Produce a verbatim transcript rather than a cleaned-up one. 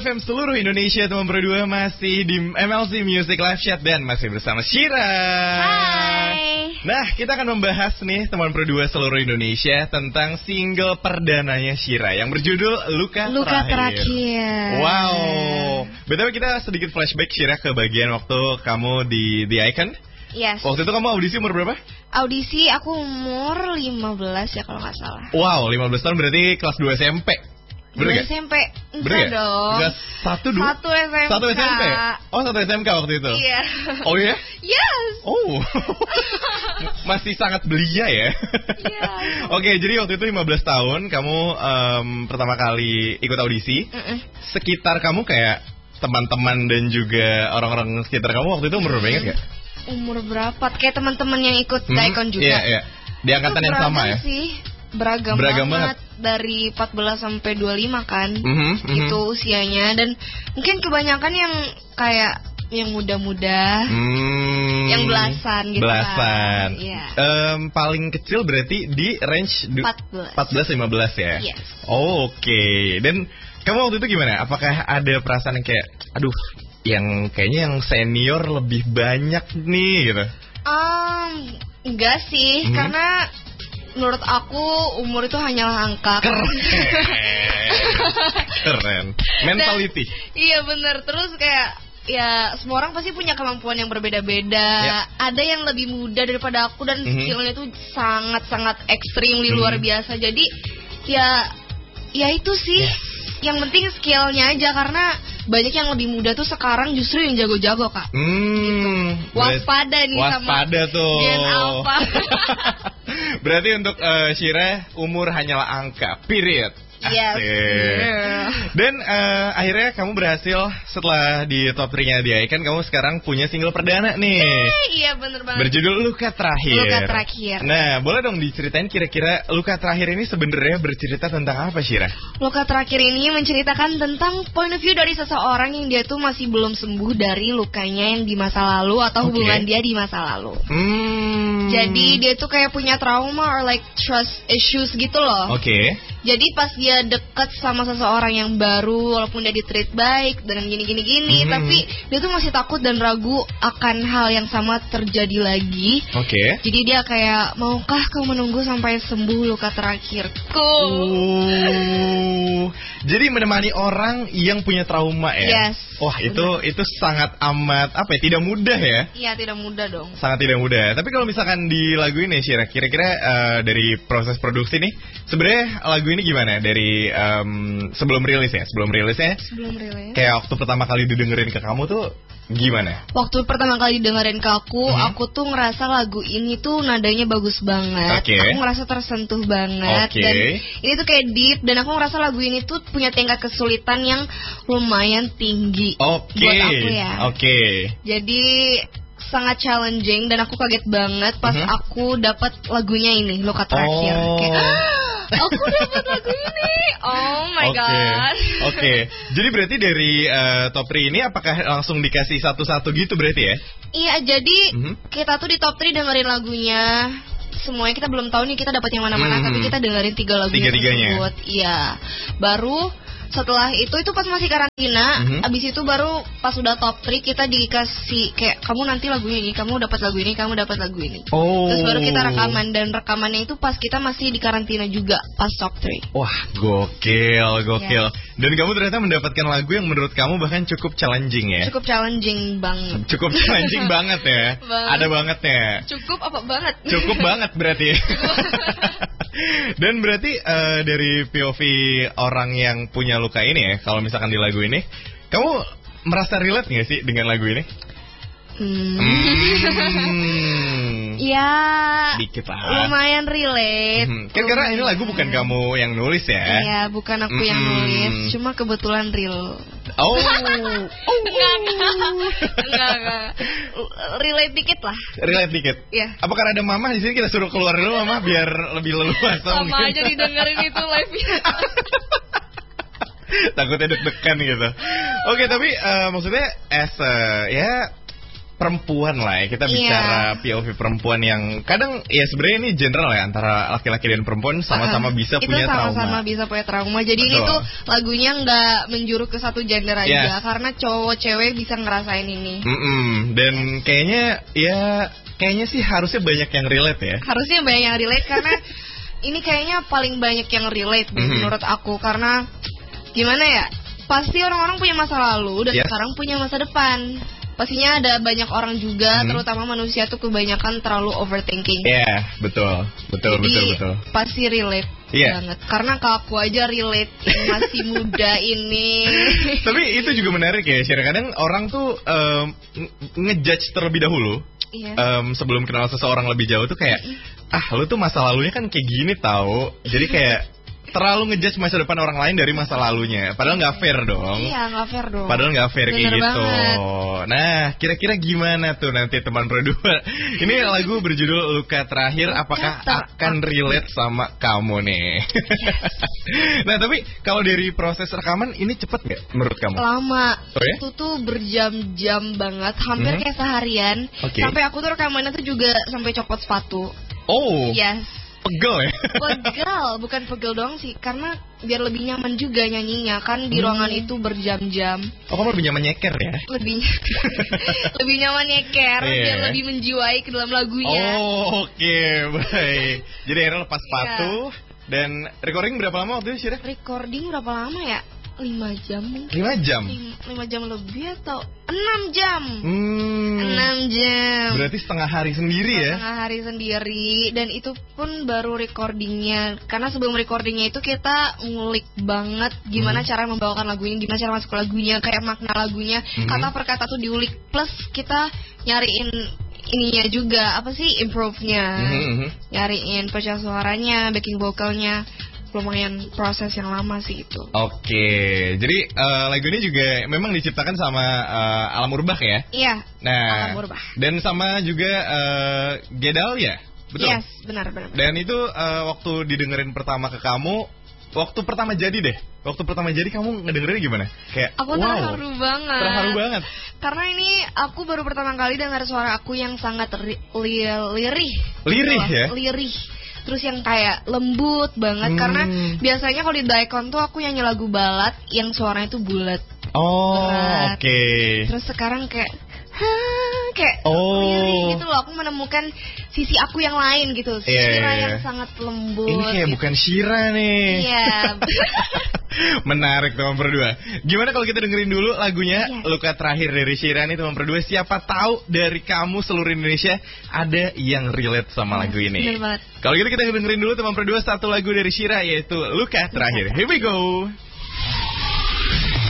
F M seluruh Indonesia, teman berdua masih di M L C Music Live Chat dan masih bersama Shira. Hai. Nah, kita akan membahas nih teman berdua seluruh Indonesia tentang single perdananya Shira yang berjudul Luka, Luka Terakhir. Terakhir. Wow. Betul, kita sedikit flashback Shira ke bagian waktu kamu di The Icon. Yes. Waktu itu kamu audisi umur berapa? Audisi aku umur lima belas ya kalau nggak salah. Wow, lima belas tahun berarti kelas dua S M P. Bener gak? S M P. Bener Enggak dong. Enggak, satu dulu. Satu S M K. Satu S M P. Oh, satu S M K waktu itu. Iya. Oh iya? Yes. Oh. Masih sangat belia ya. Iya. Oke, jadi waktu itu lima belas tahun kamu um, pertama kali ikut audisi. Mm-mm. Sekitar kamu kayak teman-teman dan juga orang-orang sekitar kamu waktu itu umur berapa, ingat gak? Umur berapa? Kayak teman-teman yang ikut Hmm, Daikon juga. Iya, iya. Di angkatan Itu yang sama beragam ya? Sih. Beragam, Beragam banget. Dari empat belas sampai dua puluh lima kan. Mhm, mhm. Itu usianya. Dan mungkin kebanyakan yang kayak yang muda-muda. Hmm, Yang belasan gitu Belasan. kan. Iya. Em, paling kecil berarti di range du- empat belas. empat belas lima belas ya? Yes. Oh, Oke. Dan kamu waktu itu gimana? Apakah ada perasaan yang kayak, aduh, yang kayaknya yang senior lebih banyak nih gitu? Um, enggak sih, Mhm. karena menurut aku umur itu hanyalah angka. Keren. Keren. Mentality. Dan, iya bener. Terus kayak ya semua orang pasti punya kemampuan yang berbeda-beda. Ya. Ada yang lebih muda daripada aku dan Mhm. skillnya itu sangat-sangat ekstrim, Mhm. luar biasa. Jadi ya ya itu sih. Yes. Yang penting skillnya aja, karena banyak yang lebih muda tuh sekarang justru yang jago-jago kak. Hmm. Waspada nih Waspada sama tuh. Gen Alpha. Berarti untuk eh, Shira umur hanyalah angka. Period. Yes. Asik. Yeah. Dan eh, akhirnya kamu berhasil setelah di top tiga-nya di Icon, kamu sekarang punya single perdana nih. Eh, iya bener banget. Berjudul Luka Terakhir. Luka Terakhir. Nah, boleh dong diceritain kira-kira Luka Terakhir ini sebenarnya bercerita tentang apa, Shira? Luka Terakhir ini menceritakan tentang point of view dari seseorang yang dia tuh masih belum sembuh dari lukanya yang di masa lalu atau Oke. hubungan dia di masa lalu. Hmm. Jadi dia tuh kayak punya trauma or like trust issues gitu loh. Oke. Jadi pas dia deket sama seseorang yang baru, walaupun dia di-treat baik dan gini-gini-gini, Hmm. tapi dia tuh masih takut dan ragu akan hal yang sama terjadi lagi. Oke. Jadi dia kayak, maukah kau menunggu sampai sembuh luka terakhirku? Oh. Jadi menemani orang yang punya trauma ya. Yes. Wah, itu itu sangat amat apa ya? Tidak mudah ya. Iya, tidak mudah dong. Sangat tidak mudah. Tapi kalau misalkan di lagu ini Shira, kira-kira eh, dari proses produksi nih, sebenarnya lagu ini gimana dari em, sebelum rilis ya? Sebelum rilisnya, Sebelum rilis. kayak waktu pertama kali didengerin ke kamu tuh gimana? Waktu pertama kali dengerin ke aku, Hmm. aku tuh ngerasa lagu ini tuh nadanya bagus banget. Oke. Aku ngerasa tersentuh banget. Oke. Dan ini tuh kayak deep. Dan aku ngerasa lagu ini tuh punya tingkat kesulitan yang lumayan tinggi. Oke. Buat aku ya. Oke. Jadi sangat challenging dan aku kaget banget pas Mhm. aku dapat lagunya ini, Luka Terakhir. Oh. Kayak, "Ah, aku dapat lagu ini. Oh my Oke. god. Oke. Jadi berarti dari eh, top tiga ini apakah langsung dikasih satu-satu gitu berarti ya? Iya, jadi Mhm. kita tuh di top tiga dengerin lagunya. Semuanya kita belum tahu nih kita dapat yang mana-mana, Mhm. tapi kita dengerin tiga lagunya Tiga-tiganya. tersebut. Iya. Baru setelah itu itu pas masih karantina, Mhm. abis itu baru pas udah top tiga kita dikasih kayak, kamu nanti lagu ini, kamu dapat lagu ini, kamu dapat lagu ini. Oh. Terus baru kita rekaman, dan rekamannya itu pas kita masih di karantina juga pas top tiga. Wah, gokil, gokil. Yes. Dan kamu ternyata mendapatkan lagu yang menurut kamu bahkan cukup challenging ya? Cukup challenging banget. Cukup challenging banget ya? Banget. Ada bangetnya. Cukup apa banget? Cukup banget berarti. Dan berarti eh, dari P O V orang yang punya luka ini ya, kalau misalkan di lagu ini, kamu merasa relate nggak sih dengan lagu ini? Hmm. Hmm. Ya, Dikit lah. lumayan relate. Hmm. Kan karena ini lagu bukan kamu yang nulis ya? Iya, bukan aku yang Hmm. nulis, cuma kebetulan real. Oh. Enggak, enggak, enggak, enggak. Relate dikit lah. Relate dikit. Iya. Apakah ada mama di sini, kita suruh keluar dulu mama biar lebih leluasa? Sama mungkin. aja didengerin itu live-nya. Takutnya deg-degan gitu. Oke, tapi eh, maksudnya as a, ya perempuan lah ya. Kita bicara yeah. P O V perempuan yang kadang ya sebenarnya ini general ya, antara laki-laki dan perempuan sama-sama uh, bisa punya sama-sama trauma. Sama-sama bisa punya trauma. Jadi Betul. Ini tuh lagunya nggak menjuruk ke satu gender aja yeah. karena cowok cewek bisa ngerasain ini. Mm-mm. Dan yes. kayaknya ya kayaknya sih harusnya banyak yang relate ya. Harusnya banyak yang relate karena ini kayaknya paling banyak yang relate mm-hmm. menurut aku, karena gimana ya? Pasti orang-orang punya masa lalu dan yeah. sekarang punya masa depan. Pastinya ada banyak orang juga, hmm. terutama manusia tuh kebanyakan terlalu overthinking. Iya, yeah, betul, betul, Jadi, betul, betul. Pasti relate yeah. banget. Karena kalau aku aja relate yang masih muda ini. Tapi itu juga menarik ya, Syira. Kadang orang tuh um, ngejudge terlebih dahulu. Yeah. Um, sebelum kenal seseorang lebih jauh tuh kayak, ah lu tuh masa lalunya kan kayak gini tau. Jadi kayak terlalu ngejudge masa depan orang lain dari masa lalunya. Padahal nggak fair dong. Iya, nggak fair dong. Padahal nggak fair Bener kayak gitu. banget. Nah, kira-kira gimana tuh nanti teman berdua? Ini lagu berjudul Luka Terakhir. Apakah Ter- akan relate sama kamu nih? Yes. Nah, tapi kalau dari proses rekaman ini cepet nggak menurut kamu? Lama. Oh, ya? Itu tuh berjam-jam banget. Hampir mm-hmm. kayak seharian. Okay. Sampai aku tuh rekamannya tuh juga sampai copot sepatu. Oh. Yes. Pegel ya? Pegel, bukan pegel doang sih. Karena biar lebih nyaman juga nyanyinya. Kan di ruangan hmm. itu berjam-jam. Oh, kamu lebih nyaman nyeker ya? Lebih Lebih nyaman nyeker yeah. Biar lebih menjiwai ke dalam lagunya. Oh, oke, okay, baik. Jadi akhirnya lepas sepatu yeah. Dan recording berapa lama waktu itu, Syira? Recording berapa lama ya? lima jam mungkin. lima jam? lima jam lebih atau enam jam. Hmm. enam jam. Berarti setengah hari sendiri ya? Setengah hari sendiri. Dan itu pun baru recordingnya. Karena sebelum recordingnya itu kita ngulik banget gimana hmm. cara membawakan lagunya, gimana cara masuk ke lagunya, kayak makna lagunya, hmm. kata per kata tuh diulik. Plus kita nyariin ininya juga, apa sih, improve-nya, hmm. nyariin percaya suaranya, backing vocalnya. Lumayan proses yang lama sih itu. Oke, jadi uh, lagu ini juga memang diciptakan sama uh, Alam Urbah ya? Iya. Nah, Alam Urbah. Dan sama juga uh, Gedal ya, betul? Yes, benar, benar. benar. Dan itu uh, waktu didengerin pertama ke kamu, waktu pertama jadi deh, waktu pertama jadi kamu ngedengerinnya gimana? Kayak, aku wow, terharu banget. Terharu banget. Karena ini aku baru pertama kali dengar suara aku yang sangat ri- li- lirih. Lirih gitu, ya? Lirih. Terus yang kayak lembut banget hmm. Karena biasanya kalau di Daikon tuh aku nyanyi lagu balad yang suaranya tuh bulat. Oh, oke. Okay. Terus sekarang kayak Hah, kayak oh. lirih gitu loh. Aku menemukan sisi aku yang lain gitu. Sisi yeah, Syira yeah. yang sangat lembut. Ini kayak gitu. bukan Syira nih. Iya. Menarik teman berdua. Gimana kalau kita dengerin dulu lagunya yeah. Luka Terakhir dari Syira nih teman berdua. Siapa tahu dari kamu seluruh Indonesia ada yang relate sama lagu ini. Bener banget. Kalau gitu kita dengerin dulu teman berdua satu lagu dari Syira, yaitu Luka Terakhir. Here we go.